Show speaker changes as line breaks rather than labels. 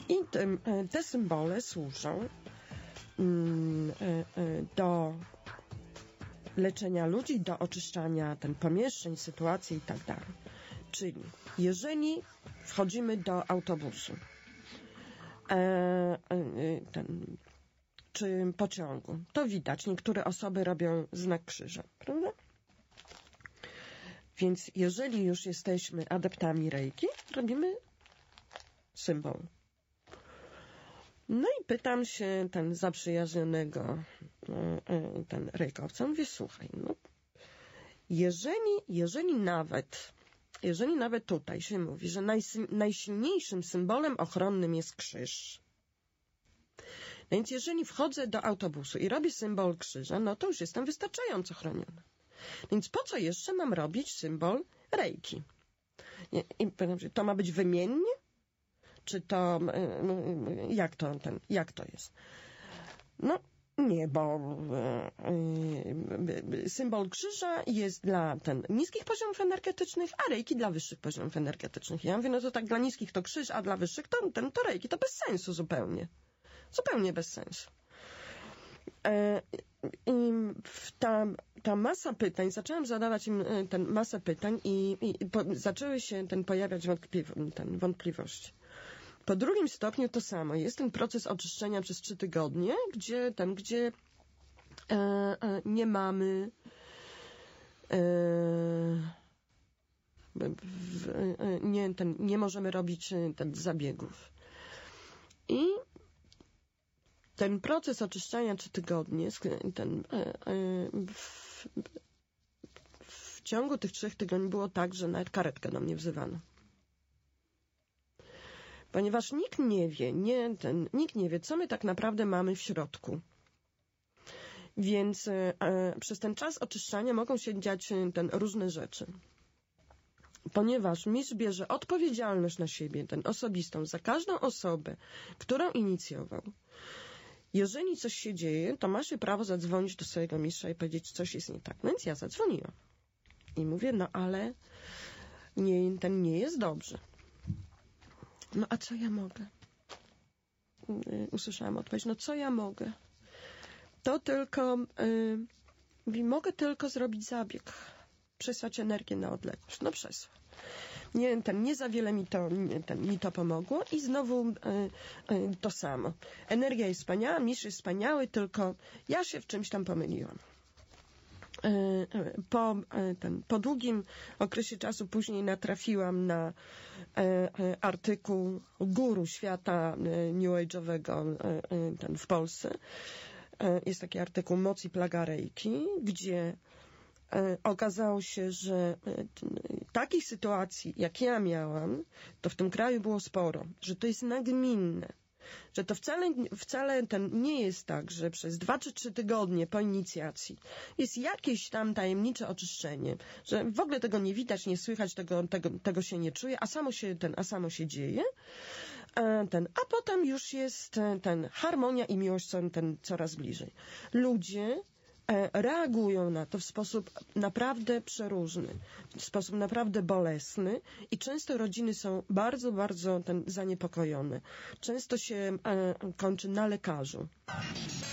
I te symbole służą do leczenia ludzi, do oczyszczania pomieszczeń, sytuacji i tak dalej. Czyli jeżeli wchodzimy do autobusu czy pociągu, to widać, niektóre osoby robią znak krzyża, prawda? Więc jeżeli już jesteśmy adeptami Reiki, robimy symbol. No i pytam się zaprzyjaźnionego rejkowca, mówię, słuchaj, no, jeżeli nawet tutaj się mówi, że najsilniejszym symbolem ochronnym jest krzyż, no więc jeżeli wchodzę do autobusu i robię symbol krzyża, no to już jestem wystarczająco chroniona. Więc po co jeszcze mam robić symbol Reiki? I pytam się, to ma być wymiennie? Czy to, jak to jest? No, nie, bo symbol krzyża jest dla niskich poziomów energetycznych, a Reiki dla wyższych poziomów energetycznych. Ja mówię, no to tak dla niskich to krzyż, a dla wyższych to Reiki. To bez sensu zupełnie. Zupełnie bez sensu. I ta masa pytań, zaczęłam zadawać im masę pytań i zaczęły się pojawiać wątpliwości. Po drugim stopniu to samo. Jest ten proces oczyszczenia przez 3 tygodnie, gdzie nie mamy nie możemy robić zabiegów. I ten proces oczyszczania 3 tygodnie, w ciągu tych 3 tygodni było tak, że nawet karetkę do mnie wzywano. Ponieważ nikt nie wie, co my tak naprawdę mamy w środku. Więc przez ten czas oczyszczania mogą się dziać różne rzeczy. Ponieważ mistrz bierze odpowiedzialność na siebie, osobistą, za każdą osobę, którą inicjował. Jeżeli coś się dzieje, to ma się prawo zadzwonić do swojego mistrza i powiedzieć, coś jest nie tak. No więc ja zadzwoniłam. I mówię, no ale nie jest dobrze. No a co ja mogę? Usłyszałam odpowiedź, no co ja mogę? To tylko, mogę tylko zrobić zabieg. Przesłać energię na odległość. No przesłać. Nie za wiele mi to pomogło i znowu to samo. Energia jest wspaniała, mistrz jest wspaniały, tylko ja się w czymś tam pomyliłam. Po długim okresie czasu później natrafiłam na artykuł guru świata New Age'owego w Polsce. Jest taki artykuł Moc i plaga Reiki, gdzie okazało się, że takich sytuacji, jak ja miałam, to w tym kraju było sporo, że to jest nagminne, że to wcale nie jest tak, że przez 2 czy 3 tygodnie po inicjacji jest jakieś tam tajemnicze oczyszczenie, że w ogóle tego nie widać, nie słychać, tego się nie czuje, a samo się dzieje, a potem już jest harmonia i miłość coraz bliżej. Ludzie reagują na to w sposób naprawdę przeróżny, w sposób naprawdę bolesny i często rodziny są bardzo, bardzo zaniepokojone. Często się kończy na lekarzu.